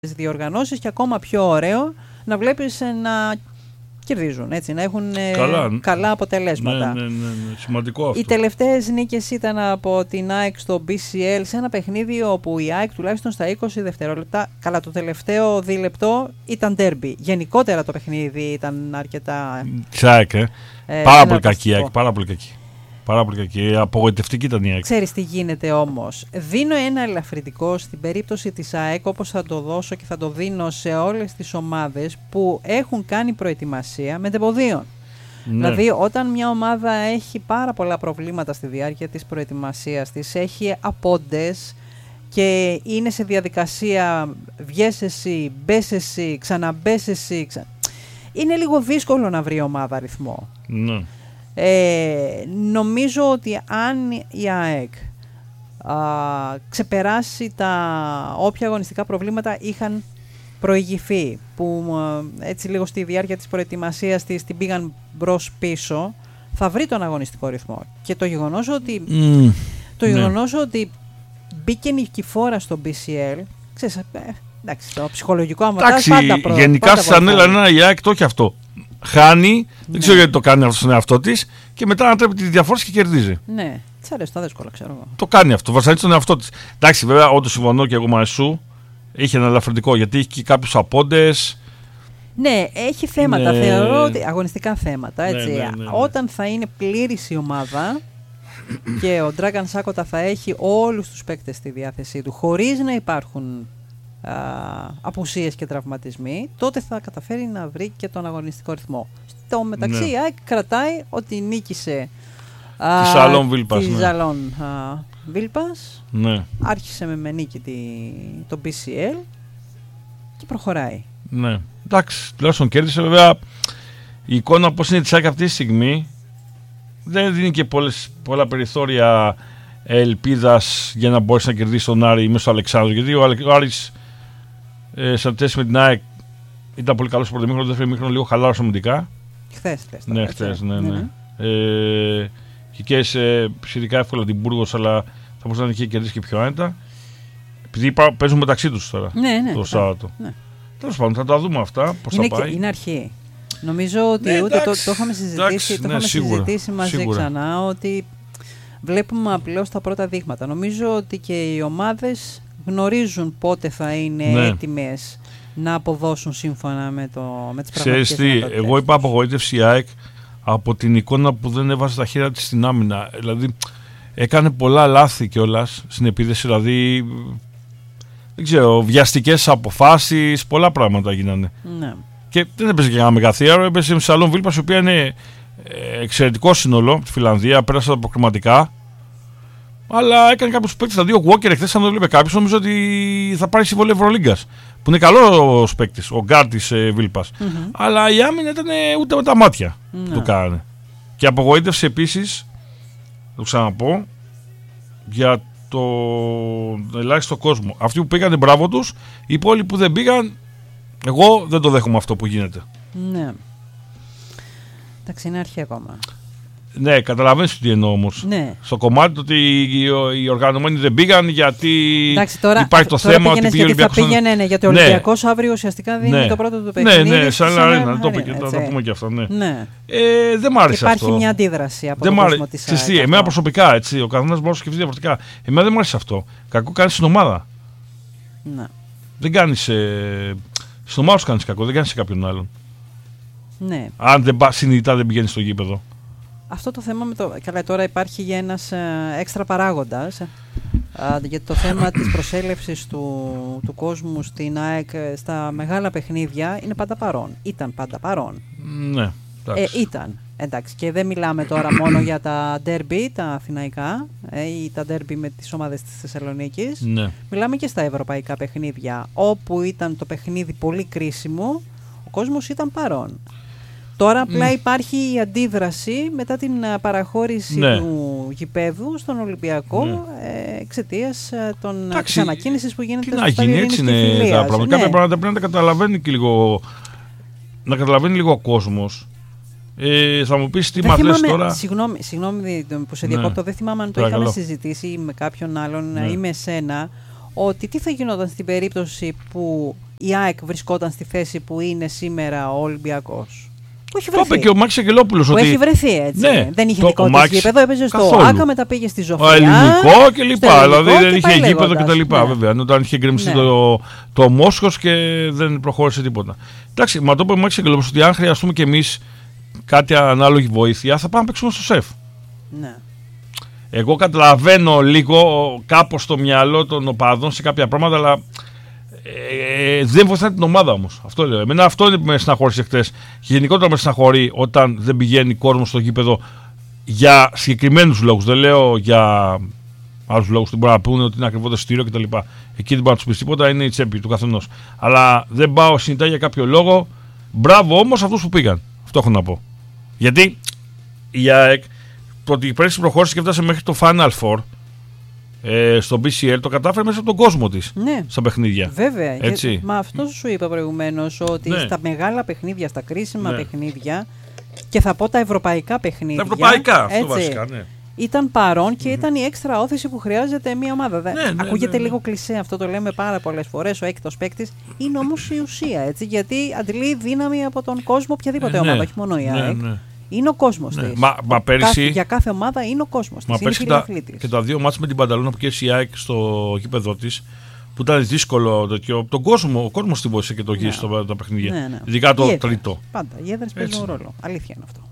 διοργανώσεις και ακόμα πιο ωραίο να βλέπεις να κερδίζουν, έτσι, να έχουν καλά αποτελέσματα. Ναι, σημαντικό αυτό. Οι τελευταίες νίκες ήταν από την ΑΕΚ στο BCL σε ένα παιχνίδι όπου η ΑΕΚ τουλάχιστον στα 20 δευτερόλεπτα, καλά, το τελευταίο δίλεπτο ήταν ντέρμπι. Γενικότερα το παιχνίδι ήταν αρκετά... Πάρα πολύ κακή ΑΕΚ, πάρα πολύ κακή. Πάρα πολύ κακή. Απογοητευτική ήταν η ΑΕΚ. Ξέρεις τι γίνεται όμως. Δίνω ένα ελαφρυντικό στην περίπτωση της ΑΕΚ, όπως θα το δώσω και θα το δίνω σε όλες τις ομάδες που έχουν κάνει προετοιμασία με τεπωδίων. Ναι. Δηλαδή όταν μια ομάδα έχει πάρα πολλά προβλήματα στη διάρκεια της προετοιμασίας της, έχει απόντες και είναι σε διαδικασία βγες εσύ, μπες εσύ, ξαναμπες εσύ, είναι λίγο δύσκολο να βρει ομάδα αριθμό. Ναι. Νομίζω ότι αν η ΑΕΚ ξεπεράσει τα όποια αγωνιστικά προβλήματα είχαν προηγηθεί, που έτσι λίγο στη διάρκεια της προετοιμασίας της την πήγαν μπρος πίσω, θα βρει τον αγωνιστικό ρυθμό. Και το γεγονός ότι, γεγονός ότι μπήκε νικηφόρα στο BCL, ξέρεις, εντάξει, το ψυχολογικό αμαρτάς πάντα γενικά σαν έλα η ΑΕΚ το έχει αυτό. Χάνει, δεν ξέρω γιατί το κάνει αυτό στον εαυτό της και μετά ανατρέπει τη διαφόρηση και κερδίζει. Ναι, της αρέσει τα δύσκολα, ξέρω εγώ. Το κάνει αυτό, βασανίζει τον εαυτό της. Εντάξει, βέβαια, όντως συμφωνώ και εγώ μαζί σου. Είχε ένα ελαφρυντικό γιατί έχει και κάποιους απόντες. Ναι, έχει θέματα. Θεωρώ ότι αγωνιστικά θέματα. Έτσι. Ναι. Όταν θα είναι πλήρης η ομάδα και ο Dragan Sakota θα έχει όλους τους παίκτες στη διάθεσή του, χωρίς να υπάρχουν απουσίες και τραυματισμοί, τότε θα καταφέρει να βρει και τον αγωνιστικό ρυθμό. Στο μεταξύ η ΑΕΚ κρατάει ότι νίκησε τη Ζαλόν Βίλπας. Βίλπας. Ναι. Άρχισε με νίκη το BCL και προχωράει. Ναι. Εντάξει, τουλάχιστον κέρδισε. Βέβαια η εικόνα πώς είναι της ΑΕΚ αυτή τη στιγμή δεν δίνει και πολλά περιθώρια ελπίδας για να μπορέσει να κερδίσει τον Άρη μέσα στο Αλεξάνδρου, γιατί ο Άρης σε αντίθεση με την ΑΕΚ ήταν πολύ καλό στο πρώτο μήχρονο, το δεύτερο μήχρονο λίγο χαλάρωσε αμυντικά. Χθες. Ναι. Και κέρδισε σχετικά εύκολα την Μπούργος, αλλά θα μπορούσε να είχε κερδίσει και πιο άνετα. Επειδή παίζουν μεταξύ τους τώρα το Σάββατο. Ναι. Τέλος πάντων, θα τα δούμε αυτά. Πώς θα πάει. Είναι αρχή. Νομίζω ότι ούτε το είχαμε συζητήσει μαζί ξανά, ότι βλέπουμε απλώς τα πρώτα δείγματα. Νομίζω ότι και οι ομάδες γνωρίζουν πότε θα είναι έτοιμες να αποδώσουν σύμφωνα με τις πραγματικές δυνατότητες. Εγώ είπα απογοήτευση η ΑΕΚ από την εικόνα που δεν έβαζε τα χέρια της στην άμυνα. Δηλαδή έκανε πολλά λάθη κιόλας στην επίδεση. Δηλαδή δεν ξέρω, βιαστικές αποφάσεις, πολλά πράγματα γίνανε. Ναι. Και δεν έπαιζε και ένα μεγαθύαρο, έπαιζε με Ζαλόν Βίλπας, η οποία είναι εξαιρετικό σύνολο από τη Φιλανδία, πέρασε τα προκριματικά. Αλλά έκανε κάποιους παίκτες, δηλαδή ο Walker εχθές, αν το βλέπει κάποιος, νομίζω ότι θα πάρει συμβόλαιο Ευρωλίγκας. Που είναι καλός παίκτης, ο γκάρ της Βίλπας. Αλλά η άμυνα ήταν ούτε με τα μάτια που του κάνανε. Και απογοήτευσε επίσης, το ξαναπώ, για τον ελάχιστο κόσμο. Αυτοί που πήγαν, μπράβο τους. Οι υπόλοιποι που δεν πήγαν, εγώ δεν το δέχομαι αυτό που γίνεται. Ναι. Εντάξει, είναι αρχή ακόμα. Ναι, καταλαβαίνεις τι εννοώ όμως. Ναι. Στο κομμάτι ότι οι οργανωμένοι δεν πήγαν γιατί υπάρχει το θέμα ότι πήγε ο Ολυμπιακός. Θα πήγαινε, γιατί ο Ολυμπιακός αύριο ουσιαστικά δίνει το πρώτο του παιχνίδι. Ναι, σαν αρένα, θα το πούμε και αυτό. Ναι. Δεν μ' άρεσε αυτό. Υπάρχει μια αντίδραση από τον κόσμο της ΑΕΚ. Εμένα προσωπικά, έτσι, ο καθένας μπορεί να σκεφτεί διαφορετικά. Εμένα δεν μ' άρεσε αυτό. Κακό κάνεις στην ομάδα. Ναι. Δεν κάνεις. Στην ομάδα σου κάνεις κακό, δεν κάνεις σε κάποιον άλλον. Ναι. Αν συνειδητά δεν πηγαίνεις στο γήπεδο. Αυτό το θέμα καλά, τώρα υπάρχει για ένας έξτρα παράγοντας, γιατί το θέμα της προσέλευσης του κόσμου στην ΑΕΚ στα μεγάλα παιχνίδια είναι πάντα παρόν. Ήταν πάντα παρόν. Ναι, ήταν. Εντάξει, και δεν μιλάμε τώρα μόνο για τα ντέρμπι, τα αθηναϊκά ή τα ντέρμπι με τις ομάδες της Θεσσαλονίκης. Ναι. Μιλάμε και στα ευρωπαϊκά παιχνίδια, όπου ήταν το παιχνίδι πολύ κρίσιμο, ο κόσμος ήταν παρόν. Τώρα απλά υπάρχει η αντίδραση μετά την παραχώρηση του γηπέδου στον Ολυμπιακό εξαιτίας των ανακοίνησης που γίνεται στο στάδιο Ειρήνης και Φιλίας. Έτσι είναι τα πράγματα. Κάποια πράγματα πρέπει να τα καταλαβαίνει και λίγο, να καταλαβαίνει λίγο ο κόσμος. Θα μου πεις τι μας λες τώρα. Συγγνώμη που σε διακόπτω, δεν θυμάμαι αν το είχαμε συζητήσει με κάποιον άλλον ή με εσένα, ότι τι θα γινόταν στην περίπτωση που η ΑΕΚ βρισκόταν στη θέση που είναι σήμερα ο Ολυμπιακός. Το είπε και ο Μάκης Αγγελόπουλος. Που έχει βρεθεί έτσι. Ναι, δεν είχε δικό της γήπεδο, έπαιζε στο ΆΚΑ, μετά πήγε στη Ζωφιά. Ελληνικό και λοιπά. Δηλαδή δεν είχε γήπεδο και τα λοιπά. Βέβαια. Όταν είχε γκρεμιστεί το Μόσχος και δεν προχώρησε τίποτα. Εντάξει, μα το είπε ο Μάκης Αγγελόπουλος ότι αν χρειαστούμε κι εμείς κάτι ανάλογη βοήθεια, θα πάμε να παίξουμε στο ΣΕΦ. Ναι. Εγώ καταλαβαίνω λίγο κάπως το μυαλό των οπαδών σε κάποια πράγματα, αλλά δεν βοηθάει την ομάδα όμως. Αυτό λέω. Εμένα αυτό είναι που με στεναχώρησε χτες. Και γενικότερα με στεναχωρεί όταν δεν πηγαίνει κόσμο στο γήπεδο για συγκεκριμένους λόγους. Δεν λέω για άλλους λόγους που μπορεί να πούνε ότι είναι ακριβό το εισιτήριο κτλ. Εκεί δεν μπορεί να του πει τίποτα, είναι η τσέπη του καθενός. Αλλά δεν πάω συνητά για κάποιο λόγο. Μπράβο όμως αυτούς που πήγαν. Αυτό έχω να πω. Γιατί η ΑΕΚ το ότι πέρυσι προχώρησε και έφτασε μέχρι το Final Four στο BCL το κατάφερε μέσα από τον κόσμο της στα παιχνίδια. Βέβαια. Μα αυτό σου είπα προηγουμένως ότι στα μεγάλα παιχνίδια, στα κρίσιμα παιχνίδια και θα πω τα ευρωπαϊκά παιχνίδια. Τα ευρωπαϊκά, αυτό βασικά, ναι. Ήταν παρόν και ήταν η έξτρα όθηση που χρειάζεται μια ομάδα. Ακούγεται λίγο κλισέ αυτό, το λέμε πάρα πολλές φορές. Ο έκτος παίκτης είναι όμως η ουσία, έτσι, γιατί αντλεί δύναμη από τον κόσμο οποιαδήποτε ομάδα, όχι μόνο η ΑΕΚ. Είναι ο κόσμος της. Πέρυσι, για κάθε ομάδα είναι ο κόσμος της. Είναι φιλαθλήτης. Και τα δύο μάτς με την Πανταλώνα που κέρδισε η ΑΕΚ στο γήπεδο της, που ήταν δύσκολο. Ο κόσμος τη βοήθησε και το γύρισε τα παιχνίδια. Ειδικά το τρίτο. Πάντα. Οι έδρες παίζουν ρόλο. Αλήθεια είναι αυτό.